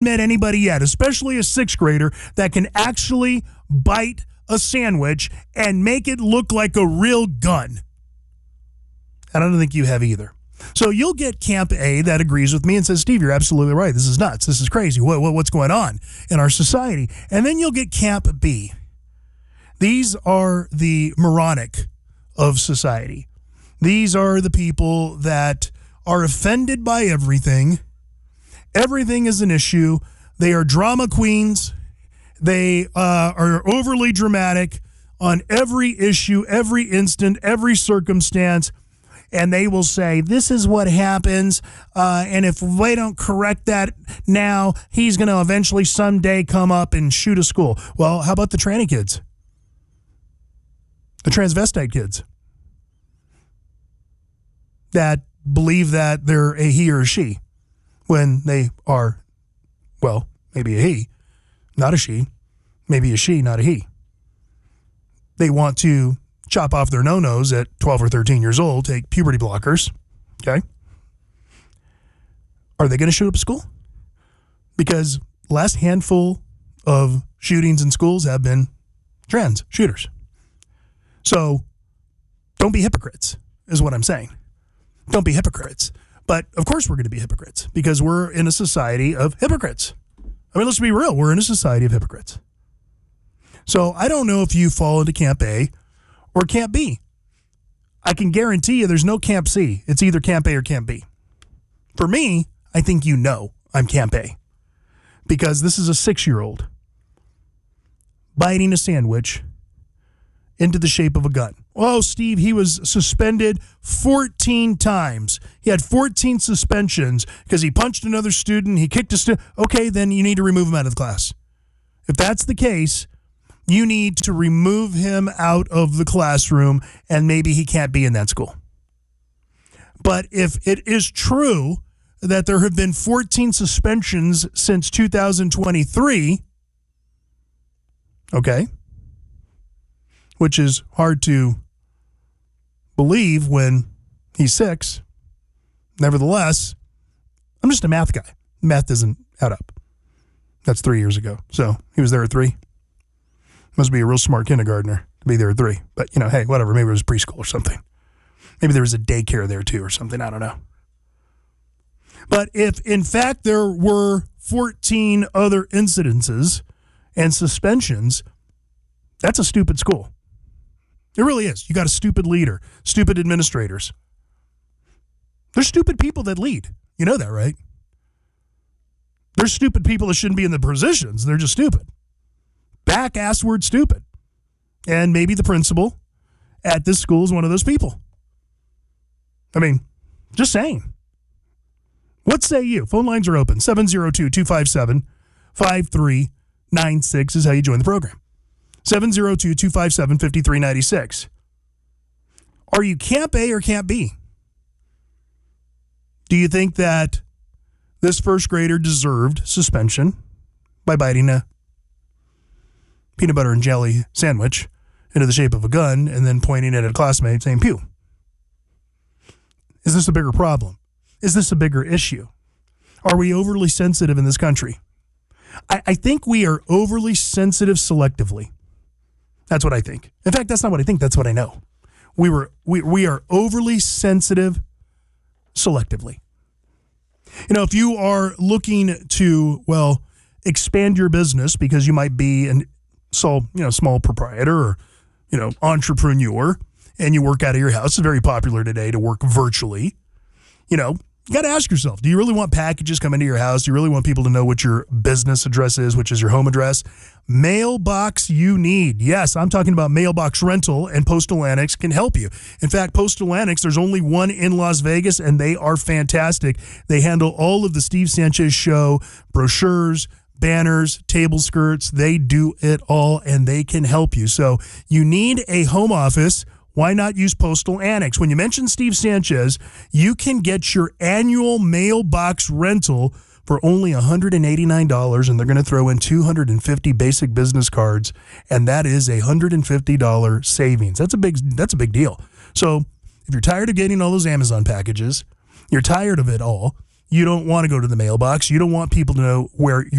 met anybody yet, especially a sixth grader, that can actually bite a sandwich and make it look like a real gun. I don't think you have either. So you'll get Camp A that agrees with me and says, Steve, you're absolutely right. This is nuts. This is crazy. What's going on in our society? And then you'll get Camp B. These are the moronic of society. These are the people that are offended by everything. Everything is an issue. They are drama queens. They are overly dramatic on every issue, every instant, every circumstance. And they will say, this is what happens, and if we don't correct that now, he's going to eventually someday come up and shoot a school. Well, how about the tranny kids? The transvestite kids that believe that they're a he or a she when they are, well, maybe a he, not a she, maybe a she, not a he. They want to chop off their no-nos at 12 or 13 years old, take puberty blockers, okay? Are they going to shoot up a school? Because last handful of shootings in schools have been trans shooters. So don't be hypocrites, is what I'm saying. Don't be hypocrites. But of course we're going to be hypocrites because we're in a society of hypocrites. I mean, let's be real. We're in a society of hypocrites. So I don't know if you fall into Camp A or Camp B. I can guarantee you there's no Camp C. It's either Camp A or Camp B. For me, I think you know I'm Camp A because this is a 6-year-old biting a sandwich into the shape of a gun. Oh, Steve, he was suspended 14 times. He had 14 suspensions because he punched another student, he kicked a student. Okay, then you need to remove him out of the class. If that's the case, you need to remove him out of the classroom and maybe he can't be in that school. But if it is true that there have been 14 suspensions since 2023, okay, which is hard to believe when he's 6. Nevertheless, I'm just a math guy. Math doesn't add up. That's 3 years ago. So he was there at 3. Must be a real smart kindergartner to be there at 3. But, you know, hey, whatever. Maybe it was preschool or something. Maybe there was a daycare there too or something. I don't know. But if, in fact, there were 14 other incidences and suspensions, that's a stupid school. It really is. You got a stupid leader, stupid administrators. There's stupid people that lead. You know that, right? There's stupid people that shouldn't be in the positions. They're just stupid. Back-ass word stupid. And maybe the principal at this school is one of those people. I mean, just saying. What say you? Phone lines are open. 702-257-5396 is how you join the program. 702-257-5396. Are you Camp A or Camp B? Do you think that this first grader deserved suspension by biting a peanut butter and jelly sandwich into the shape of a gun and then pointing it at a classmate saying, pew? Is this a bigger problem? Is this a bigger issue? Are we overly sensitive in this country? I think we are overly sensitive selectively. That's what I think. In fact, that's not what I think. That's what I know. We are overly sensitive selectively. You know, if you are looking to, well, expand your business because you might be a small proprietor or, entrepreneur, and you work out of your house, it's very popular today to work virtually. You got to ask yourself, do you really want packages coming to your house? Do you really want people to know what your business address is, which is your home address? Mailbox you need. Yes, I'm talking about mailbox rental, and Postal Annex can help you. In fact, Postal Annex, there's only one in Las Vegas, and they are fantastic. They handle all of the Steve Sanchez Show brochures, banners, table skirts. They do it all, and they can help you. So you need a home office. Why not use Postal Annex? When you mention Steve Sanchez, you can get your annual mailbox rental for only $189, and they're going to throw in 250 basic business cards, and that is $150 savings. That's a big deal. So if you're tired of getting all those Amazon packages, you're tired of it all, you don't want to go to the mailbox, you don't want people to know where